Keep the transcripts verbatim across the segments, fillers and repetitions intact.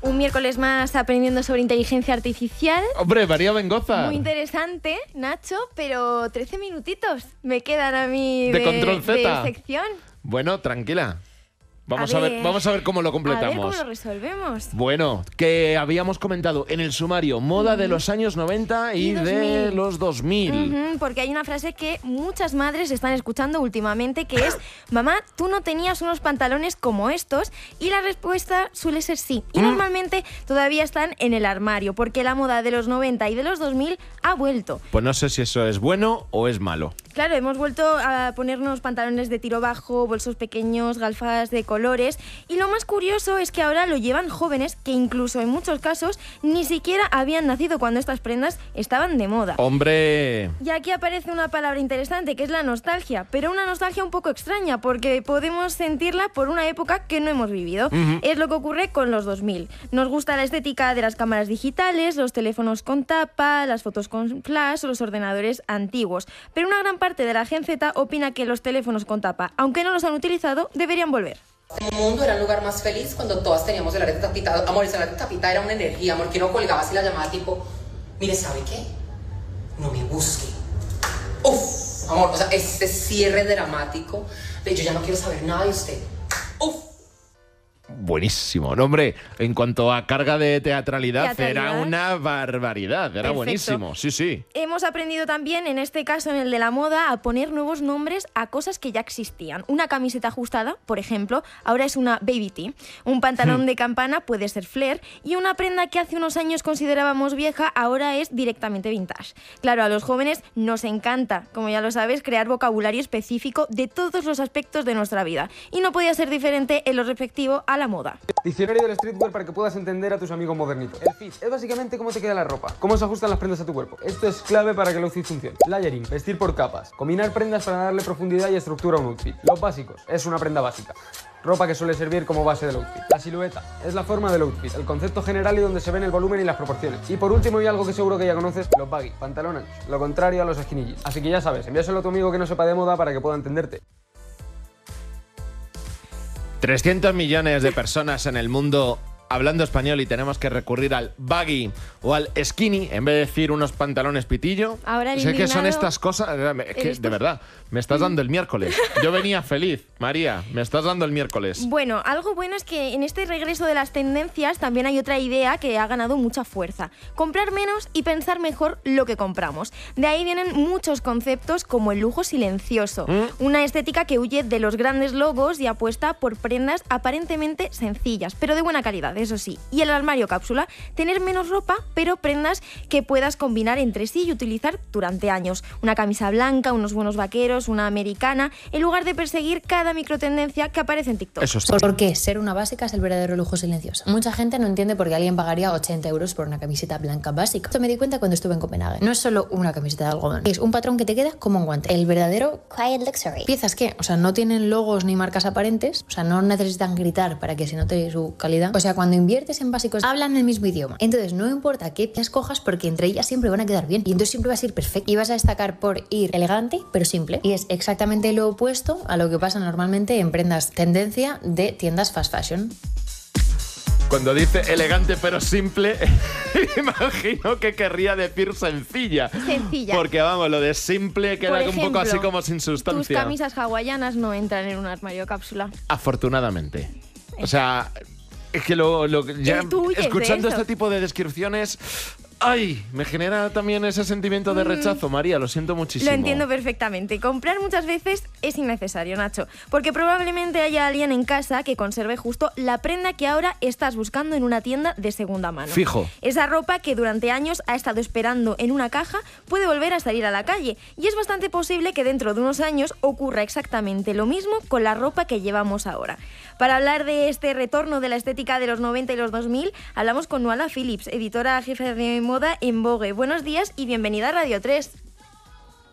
Un miércoles más aprendiendo sobre inteligencia artificial. Hombre, María Bengoza. Muy interesante, Nacho, pero trece minutitos me quedan a mí de, de, Control Z. de sección. Bueno, tranquila. Vamos a, a ver, ver, vamos a ver cómo lo completamos. A ver cómo lo resolvemos. Bueno, que habíamos comentado en el sumario moda uh-huh. de los años noventa y, y de los dos mil. Uh-huh, porque hay una frase que muchas madres están escuchando últimamente que es: mamá, ¿tú no tenías unos pantalones como estos? Y la respuesta suele ser sí. Y mm. normalmente todavía están en el armario, porque la moda de los noventa y de los dos mil ha vuelto. Pues no sé si eso es bueno o es malo. Claro, hemos vuelto a ponernos pantalones de tiro bajo, bolsos pequeños, gafas de colores, y lo más curioso es que ahora lo llevan jóvenes que incluso en muchos casos ni siquiera habían nacido cuando estas prendas estaban de moda. ¡Hombre! Y aquí aparece una palabra interesante que es la nostalgia, pero una nostalgia un poco extraña porque podemos sentirla por una época que no hemos vivido. Uh-huh. Es lo que ocurre con los dos mil. Nos gusta la estética de las cámaras digitales, los teléfonos con tapa, las fotos con flash o los ordenadores antiguos, pero una gran parte de la Gen Z opina que los teléfonos con tapa, aunque no los han utilizado, deberían volver. El mundo era un lugar más feliz cuando todas teníamos el arete tapita. Amor, ese arete tapita era una energía, amor, que no colgaba así la llamada tipo, mire, ¿sabe qué? No me busque. Uf, amor, o sea, ese cierre dramático de yo ya no quiero saber nada de usted. Uf. Buenísimo. No, hombre, en cuanto a carga de teatralidad, teatralidad. era una barbaridad. Era Perfecto. Buenísimo. Sí, sí. Hemos aprendido también, en este caso, en el de la moda, a poner nuevos nombres a cosas que ya existían. Una camiseta ajustada, por ejemplo, ahora es una baby tee. Un pantalón hmm. de campana puede ser flare. Y una prenda que hace unos años considerábamos vieja, ahora es directamente vintage. Claro, a los jóvenes nos encanta, como ya lo sabes, crear vocabulario específico de todos los aspectos de nuestra vida. Y no podía ser diferente en lo respectivo a la moda. Diccionario del streetwear para que puedas entender a tus amigos modernitos. El fit es básicamente cómo te queda la ropa, cómo se ajustan las prendas a tu cuerpo. Esto es clave para que el outfit funcione. Layering, vestir por capas, combinar prendas para darle profundidad y estructura a un outfit. Los básicos, es una prenda básica. Ropa que suele servir como base del outfit. La silueta es la forma del outfit, el concepto general y donde se ven el volumen y las proporciones. Y por último, y algo que seguro que ya conoces, los baggy, pantalones, lo contrario a los skinny jeans. Así que ya sabes, envíaselo a tu amigo que no sepa de moda para que pueda entenderte. trescientos millones de personas en el mundo hablando español y tenemos que recurrir al baggy o al skinny en vez de decir unos pantalones pitillo. Ahora el sé indignado... que son estas cosas, es que de verdad, me estás dando el miércoles. Yo venía feliz, María, me estás dando el miércoles. Bueno, algo bueno es que en este regreso de las tendencias también hay otra idea que ha ganado mucha fuerza: comprar menos y pensar mejor lo que compramos. De ahí vienen muchos conceptos como el lujo silencioso, ¿Mm? una estética que huye de los grandes logos y apuesta por prendas aparentemente sencillas, pero de buena calidad, eso sí. Y el armario cápsula, tener menos ropa, pero prendas que puedas combinar entre sí y utilizar durante años. Una camisa blanca, unos buenos vaqueros, una americana, en lugar de perseguir cada microtendencia que aparece en TikTok. Eso es. ¿Por qué ser una básica es el verdadero lujo silencioso? Mucha gente no entiende por qué alguien pagaría ochenta euros por una camiseta blanca básica. Esto me di cuenta cuando estuve en Copenhague. No es solo una camiseta de algodón, es un patrón que te queda como un guante. El verdadero quiet luxury. Piezas que, o sea, no tienen logos ni marcas aparentes, o sea, no necesitan gritar para que se note su calidad. O sea, cuando inviertes en básicos, hablan el mismo idioma. Entonces, no importa qué piezas cojas porque entre ellas siempre van a quedar bien. Y entonces siempre vas a ir perfecto. Y vas a destacar por ir elegante, pero simple. Y es exactamente lo opuesto a lo que pasa normalmente en prendas tendencia de tiendas fast fashion. Cuando dice elegante pero simple, imagino que querría decir sencilla. Sencilla. Porque vamos, lo de simple queda ejemplo, un poco así como sin sustancia. Tus camisas hawaianas no entran en un armario cápsula. Afortunadamente. O sea, es que lo, lo ya escuchando este tipo de descripciones, ¡ay! Me genera también ese sentimiento de rechazo, María, lo siento muchísimo. Lo entiendo perfectamente. Comprar muchas veces es innecesario, Nacho, porque probablemente haya alguien en casa que conserve justo la prenda que ahora estás buscando en una tienda de segunda mano. Fijo. Esa ropa que durante años ha estado esperando en una caja puede volver a salir a la calle, y es bastante posible que dentro de unos años ocurra exactamente lo mismo con la ropa que llevamos ahora. Para hablar de este retorno de la estética de los noventa y los dos mil, hablamos con Nuala Phillips, editora jefe de moda en Vogue. Buenos días y bienvenida a Radio tres.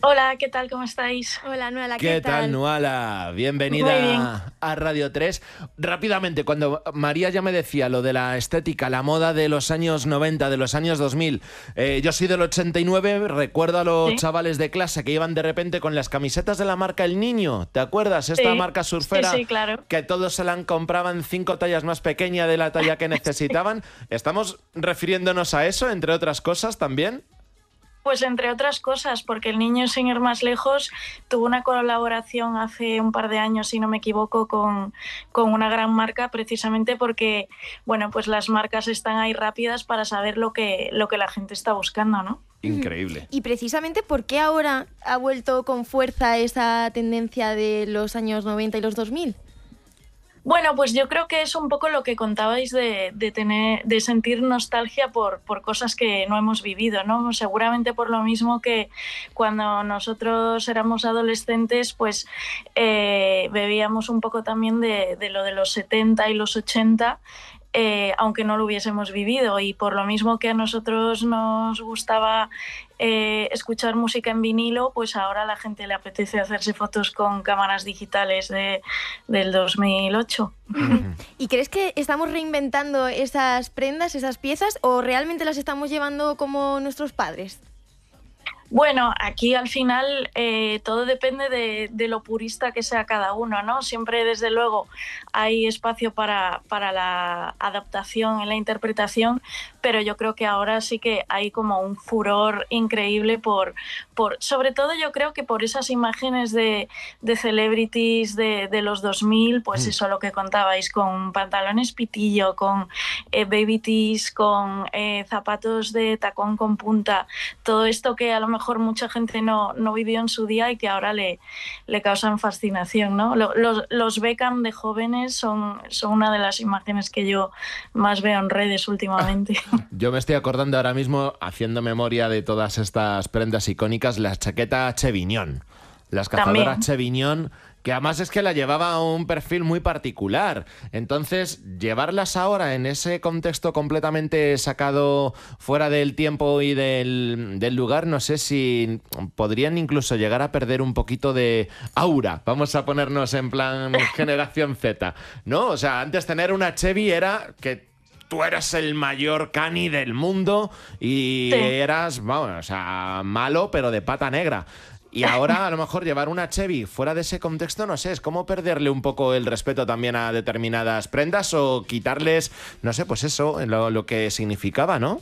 Hola, ¿qué tal? ¿Cómo estáis? Hola, Nuala, ¿qué, ¿Qué tal, Nuala? Bienvenida a Radio tres. Rápidamente, cuando María ya me decía lo de la estética, la moda de los años noventa, de los años dos mil, eh, yo soy del ochenta y nueve, recuerdo a los ¿Sí? chavales de clase que iban de repente con las camisetas de la marca El Niño, ¿te acuerdas? Esta sí. marca surfera sí, sí, claro. que todos se la compraban cinco tallas más pequeña de la talla que necesitaban. sí. ¿Estamos refiriéndonos a eso, entre otras cosas, también? Pues entre otras cosas, porque El Niño, sin ir más lejos, tuvo una colaboración hace un par de años, si no me equivoco, con, con una gran marca, precisamente porque, bueno, pues las marcas están ahí rápidas para saber lo que, lo que la gente está buscando, ¿no? Increíble. Y precisamente, ¿por qué ahora ha vuelto con fuerza esa tendencia de los años noventa y los dos mil? Bueno, pues yo creo que es un poco lo que contabais de, de, tener, de sentir nostalgia por, por cosas que no hemos vivido, ¿no? Seguramente por lo mismo que cuando nosotros éramos adolescentes, pues eh, bebíamos un poco también de, de lo de los setenta y los ochenta, eh, aunque no lo hubiésemos vivido. Y por lo mismo que a nosotros nos gustaba eh, escuchar música en vinilo, pues ahora a la gente le apetece hacerse fotos con cámaras digitales de, del dos mil ocho. ¿Y crees que estamos reinventando esas prendas, esas piezas, o realmente las estamos llevando como nuestros padres? Bueno, aquí al final eh, todo depende de, de lo purista que sea cada uno, ¿no? Siempre, desde luego, hay espacio para, para la adaptación y la interpretación, pero yo creo que ahora sí que hay como un furor increíble por, por sobre todo yo creo que por esas imágenes de, de celebrities de, de los dos mil, pues mm. eso lo que contabais, con pantalones pitillo, con eh, baby tees, con eh, zapatos de tacón con punta, todo esto que a lo mejor mucha gente no, no vivió en su día y que ahora le, le causan fascinación, ¿no? Los, los Beckham de jóvenes son, son una de las imágenes que yo más veo en redes últimamente. Yo me estoy acordando ahora mismo, haciendo memoria de todas estas prendas icónicas, la chaqueta Chevignon, las cazadoras Chevignon, que además es que la llevaba a un perfil muy particular. Entonces, llevarlas ahora en ese contexto completamente sacado fuera del tiempo y del, del lugar, no sé si podrían incluso llegar a perder un poquito de aura. Vamos a ponernos en plan generación Z, ¿no? O sea, antes tener una Chevy era que tú eras el mayor cani del mundo y sí. eras, vamos, o sea, malo, pero de pata negra. Y ahora, a lo mejor, llevar una Chevy fuera de ese contexto, no sé, es como perderle un poco el respeto también a determinadas prendas o quitarles, no sé, pues eso, lo, lo que significaba, ¿no?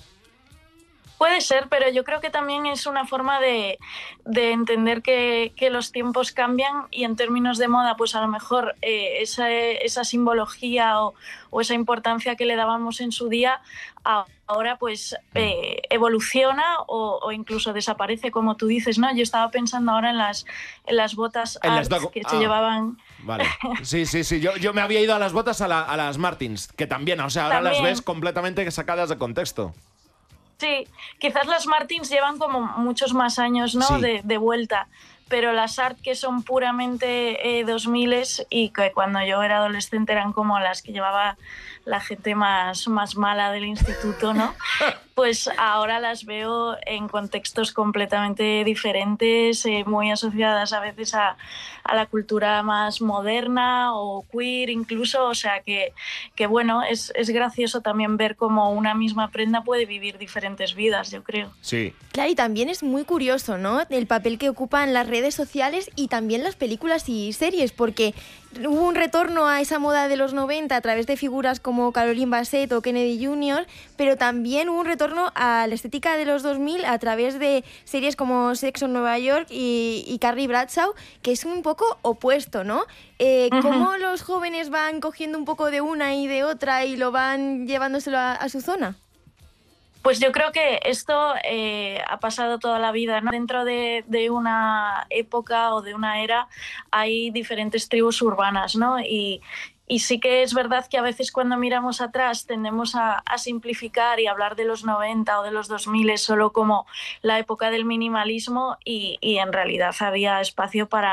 Puede ser, pero yo creo que también es una forma de, de entender que, que los tiempos cambian y en términos de moda, pues a lo mejor eh, esa, esa simbología o, o esa importancia que le dábamos en su día ahora pues eh, evoluciona o, o incluso desaparece, como tú dices, ¿no? Yo estaba pensando ahora en las, en las botas en Arts las que ah, se llevaban... Vale, sí, sí, sí, yo, yo me había ido a las botas a, la, a las Martins, que también, o sea, ahora también las ves completamente sacadas de contexto. Sí, quizás las Martins llevan como muchos más años, ¿no? Sí. de, de vuelta, pero las Art, que son puramente eh, dos miles y que cuando yo era adolescente eran como las que llevaba la gente más, más mala del instituto, ¿no? Pues ahora las veo en contextos completamente diferentes, eh, muy asociadas a veces a, a la cultura más moderna o queer incluso, o sea que, que bueno, es, es gracioso también ver cómo una misma prenda puede vivir diferentes vidas, yo creo. Sí. Claro, y también es muy curioso, ¿no? El papel que ocupan las redes sociales y también las películas y series, porque hubo un retorno a esa moda de los noventa a través de figuras como Caroline Bassett o Kennedy junior, pero también hubo un retorno a la estética de los dos mil a través de series como Sexo en Nueva York y, y Carrie Bradshaw, que es un poco opuesto, ¿no? Eh, uh-huh. ¿Cómo los jóvenes van cogiendo un poco de una y de otra y lo van llevándoselo a, a su zona? Pues yo creo que esto eh, ha pasado toda la vida, ¿no? Dentro de, de una época o de una era hay diferentes tribus urbanas, ¿no? Y, y sí que es verdad que a veces cuando miramos atrás tendemos a, a simplificar y hablar de los noventa o de los dos mil solo como la época del minimalismo y, y en realidad había espacio para,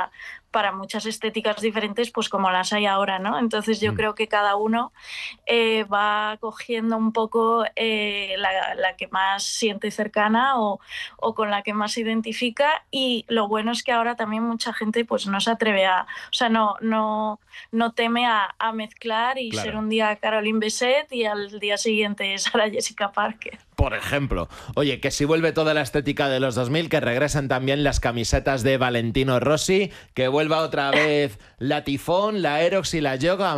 para muchas estéticas diferentes, pues como las hay ahora, ¿no? Entonces yo mm. creo que cada uno eh, va cogiendo un poco eh, la, la que más siente cercana o, o con la que más se identifica, y lo bueno es que ahora también mucha gente pues no se atreve a, o sea, no, no, no teme a, a mezclar y claro. ser un día Caroline Bessette y al día siguiente Sarah Jessica Parker. Por ejemplo. Oye, que si vuelve toda la estética de los dos mil, que regresen también las camisetas de Valentino Rossi, que vuelva otra vez la Tifón, la Aerox y la Yoga,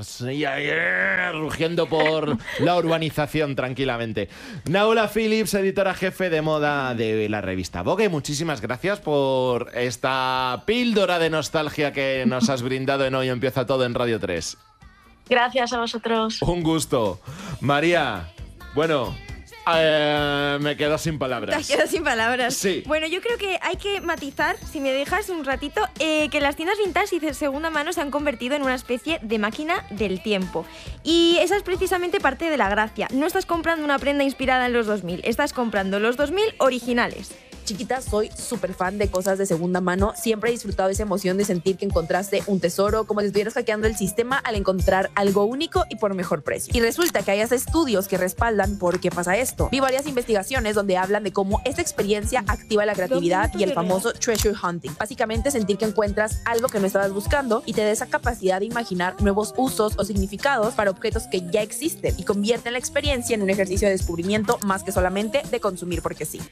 rugiendo por la urbanización tranquilamente. Naula Phillips, editora jefe de moda de la revista Vogue, muchísimas gracias por esta píldora de nostalgia que nos has brindado en Hoy Empieza Todo en Radio tres. Gracias a vosotros. Un gusto. María, bueno... Eh, me quedo sin palabras. Te quedo sin palabras. Sí. Bueno, yo creo que hay que matizar, si me dejas un ratito, eh, que las tiendas vintage y de segunda mano se han convertido en una especie de máquina del tiempo. Y esa es precisamente parte de la gracia. No estás comprando una prenda inspirada en los dos mil, estás comprando los dos mil originales. Chiquita, soy súper fan de cosas de segunda mano. Siempre he disfrutado esa emoción de sentir que encontraste un tesoro, como si estuvieras hackeando el sistema al encontrar algo único y por mejor precio. Y resulta que hay hasta estudios que respaldan por qué pasa esto. Vi varias investigaciones donde hablan de cómo esta experiencia activa la creatividad y el famoso treasure hunting. Básicamente sentir que encuentras algo que no estabas buscando y te da esa capacidad de imaginar nuevos usos o significados para objetos que ya existen y convierte la experiencia en un ejercicio de descubrimiento más que solamente de consumir porque sí.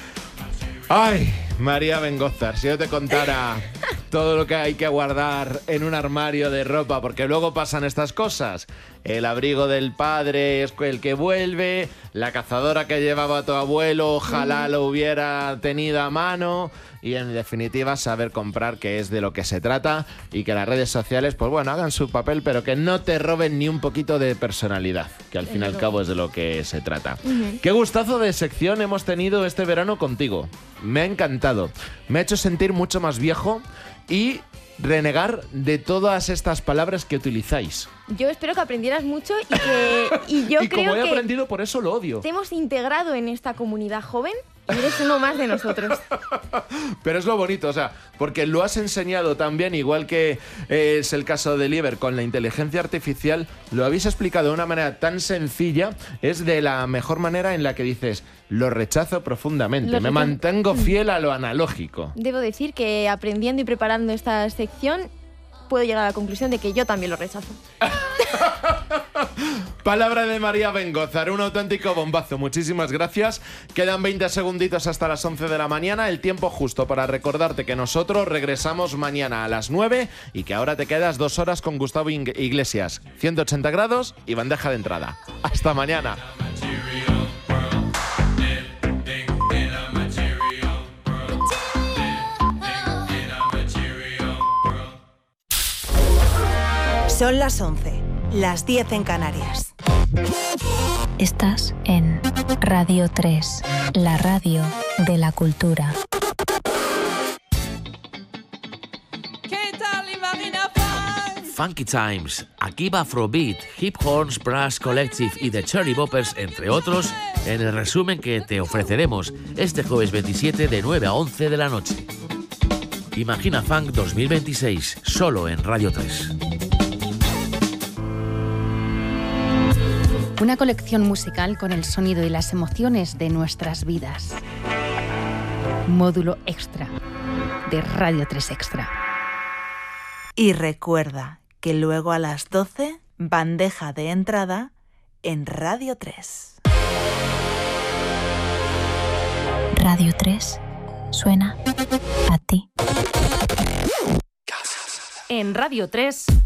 Ay, María Bengózar, si yo te contara todo lo que hay que guardar en un armario de ropa, porque luego pasan estas cosas. El abrigo del padre es el que vuelve, la cazadora que llevaba tu abuelo, ojalá lo hubiera tenido a mano, y en definitiva saber comprar, que es de lo que se trata, y que las redes sociales, pues bueno, hagan su papel, pero que no te roben ni un poquito de personalidad, que al fin y al cabo es de lo que se trata. Uh-huh. Qué gustazo de sección hemos tenido este verano contigo. Me ha encantado. Me ha hecho sentir mucho más viejo y renegar de todas estas palabras que utilizáis. Yo espero que aprendieras mucho y que y yo y creo como he que aprendido, por eso lo odio. Te hemos integrado en esta comunidad joven y eres uno más de nosotros. Pero es lo bonito, o sea, porque lo has enseñado también, igual que eh, es el caso de Lieber con la inteligencia artificial, lo habéis explicado de una manera tan sencilla, es de la mejor manera en la que dices, lo rechazo profundamente, lo me rechazo. mantengo fiel a lo analógico. Debo decir que aprendiendo y preparando esta sección, puedo llegar a la conclusión de que yo también lo rechazo. Palabra de María Bengózar, un auténtico bombazo. Muchísimas gracias. Quedan veinte segunditos hasta las once de la mañana, el tiempo justo para recordarte que nosotros regresamos mañana a las nueve y que ahora te quedas dos horas con Gustavo Iglesias. ciento ochenta grados y bandeja de entrada. Hasta mañana. Son las once, las diez en Canarias. Estás en Radio tres, la radio de la cultura. ¿Qué tal, Imagina Fans? Funky Times, Akiba Afrobeat, Hip Horns Brass Collective y The Cherry Boppers, entre otros, en el resumen que te ofreceremos este jueves veintisiete de nueve a once de la noche. Imagina Funk dos mil veintiséis, solo en Radio tres. Una colección musical con el sonido y las emociones de nuestras vidas. Módulo extra de Radio tres Extra. Y recuerda que luego a las doce, bandeja de entrada en Radio tres. Radio tres suena a ti. En Radio tres...